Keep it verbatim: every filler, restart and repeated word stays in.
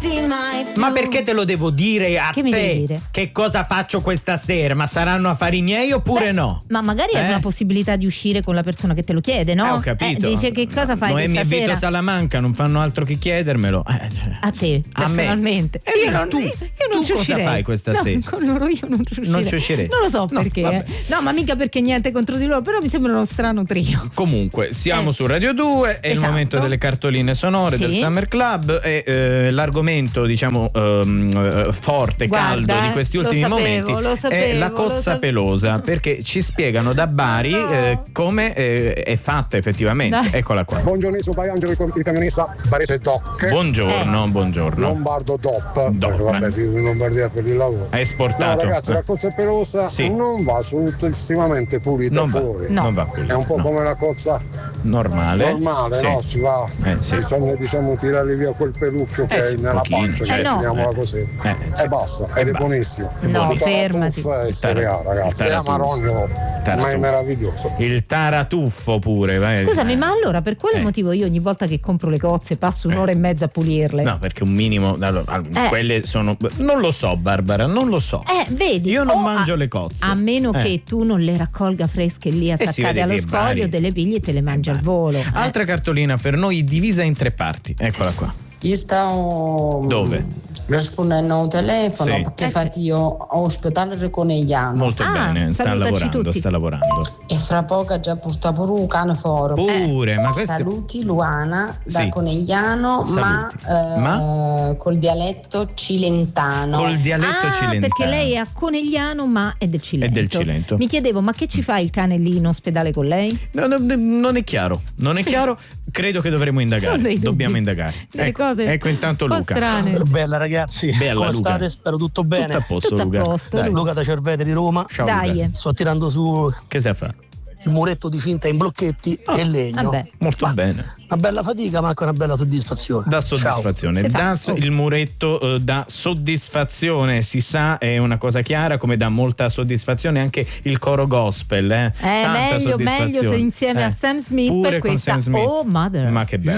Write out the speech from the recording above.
mai più. Ma perché te lo devo dire a Che mi devi te? dire? Che cosa faccio questa sera? Ma saranno affari miei oppure Beh, no? Ma magari Eh? hai una possibilità di uscire con la persona che te lo chiede, no? Eh, ho capito. Eh, dice che cosa fai Noemi questa e Vito sera? Salamanca non fanno altro che chiedermelo. Eh, A te, A me. personalmente. E io io non, tu- io non tu ci cosa uscirei. fai questa No, sera? con loro io non ci uscirei. Non ci uscirei? Non lo so No, perché. vabbè. No, ma mica perché niente contro di loro, però mi sembra uno strano trio. Comunque, siamo Eh. su Radio due, è il Esatto. momento delle cartoline sonore Sì. del Summer Club e eh, l'argomento, diciamo, ehm, eh, forte, Guarda, caldo eh, di questi lo ultimi sapevo, momenti lo sapevo, è la lo cozza sapevo. pelosa, perché ci spiegano da Bari No. eh, come eh, è fatta effettivamente. Dai. Eccola qua. Buongiorno, sono Angelo, il camionista Barese Doc. Buongiorno, buongiorno. Lombardo Top. Dop, Perché, vabbè, ma- vivo in Lombardia per il lavoro. È esportato. No, ragazzi, la cozza pelosa Sì. non va assolutissimamente pulita non va, fuori. No. non va pulito, È un po' no. come la cozza normale. normale, Sì. no? Si va, Eh, sì. bisogna diciamo tirare via quel peluccio che Eh, è sì, nella pochino, pancia, certo. definiamola Eh. così. Eh, E basta, ed è basta. buonissimo. No, Il fermati. tartufo è Il Serie A, tar- il ragazzi. È tartufo. amarogno, ma è Tartufo. meraviglioso. Il taratuffo pure. vai. Scusami, ma allora per quale Eh. motivo io ogni volta che compro le cozze passo un'ora e mezza a pulirle? No, perché un minimo. Allora, Eh. quelle sono. Non lo so, Barbara, non lo so. Eh, vedi, Io non o mangio a, le cozze. a meno Eh. che tu non le raccolga fresche lì si attaccate vede, allo sì, scoglio, vari. te le pigli e te le mangi al volo. Eh. Altra cartolina per noi divisa in tre parti. Eccola qua. Io stavo Dove? rispondendo al telefono Sì. perché Eh, infatti io ho ospedale Reconegliano Molto Ah, bene, sta salutaci lavorando, tutti. sta lavorando. e fra poco ha già portato pure un cane fuori. Pure, ma questo. Saluti Luana da Sì. Conegliano, ma, Saluti. eh, col dialetto cilentano. Col dialetto Ah, cilentano. perché lei è a Conegliano ma è del Cilento. È del Cilento. Mi chiedevo, ma che ci fa il cane lì in ospedale con lei? No, no, non è chiaro, non è chiaro. Credo che dovremmo indagare. Sono dei dubbi. Dobbiamo indagare. Delle Ecco, cose ecco intanto un po' Luca. strane. Bella ragazzi, Bella, come Luca. state? Spero tutto bene. Tutto a posto, Tutto a Luca. posto, Dai. Luca. Luca da Cervete di Roma. Ciao, Dai. Luca. Sto tirando su Che sai fare? il muretto di cinta in blocchetti e legno. vabbè. Molto Ma bene. Una bella fatica, ma anche una bella soddisfazione. Da Ciao. soddisfazione. Si fa. Da so- il muretto eh, dà soddisfazione, si sa, è una cosa chiara, come dà molta soddisfazione anche il coro gospel. Eh, Eh, Tanta meglio, soddisfazione. meglio se insieme Eh, a Sam Smith pure per con questa Sam Smith. Oh Mother. Ma che bello.